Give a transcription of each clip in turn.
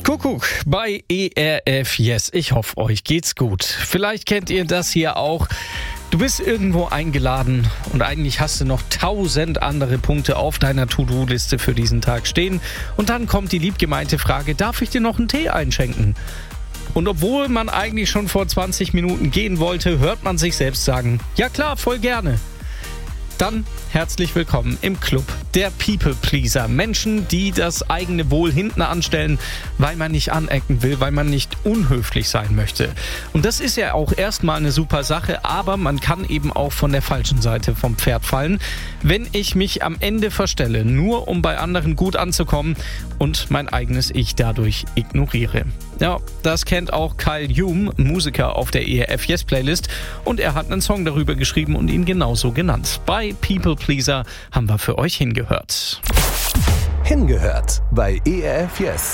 Kuckuck bei ERF Yes. Ich hoffe, euch geht's gut. Vielleicht kennt ihr das hier auch. Du bist irgendwo eingeladen und eigentlich hast du noch 1000 andere Punkte auf deiner To-Do-Liste für diesen Tag stehen. Und dann kommt die liebgemeinte Frage, darf ich dir noch einen Tee einschenken? Und obwohl man eigentlich schon vor 20 Minuten gehen wollte, hört man sich selbst sagen, ja klar, voll gerne. Dann herzlich willkommen im Club der People Pleaser. Menschen, die das eigene Wohl hinten anstellen, weil man nicht anecken will, weil man nicht unhöflich sein möchte. Und das ist ja auch erstmal eine super Sache, aber man kann eben auch von der falschen Seite vom Pferd fallen, wenn ich mich am Ende verstelle, nur um bei anderen gut anzukommen und mein eigenes Ich dadurch ignoriere. Ja, das kennt auch Kyle Hume, Musiker auf der ERF Yes Playlist, und er hat einen Song darüber geschrieben und ihn genauso genannt. Bei People Pleaser haben wir für euch hingehört. Hingehört bei ERF Yes.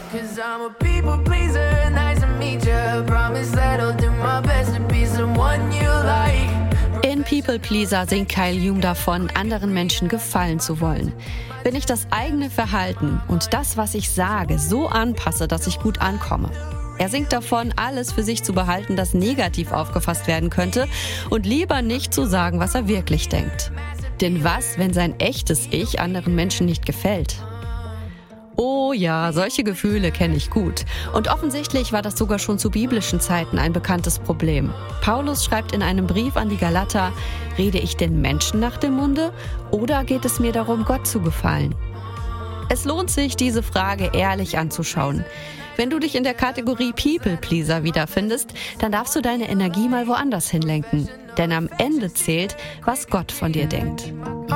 In People Pleaser singt Kyle Hume davon, anderen Menschen gefallen zu wollen. Wenn ich das eigene Verhalten und das, was ich sage, so anpasse, dass ich gut ankomme. Er singt davon, alles für sich zu behalten, das negativ aufgefasst werden könnte und lieber nicht zu sagen, was er wirklich denkt. Denn was, wenn sein echtes Ich anderen Menschen nicht gefällt? Oh ja, solche Gefühle kenne ich gut. Und offensichtlich war das sogar schon zu biblischen Zeiten ein bekanntes Problem. Paulus schreibt in einem Brief an die Galater, rede ich den Menschen nach dem Munde oder geht es mir darum, Gott zu gefallen? Es lohnt sich, diese Frage ehrlich anzuschauen. Wenn du dich in der Kategorie People Pleaser wiederfindest, dann darfst du deine Energie mal woanders hinlenken. Denn am Ende zählt, was Gott von dir denkt.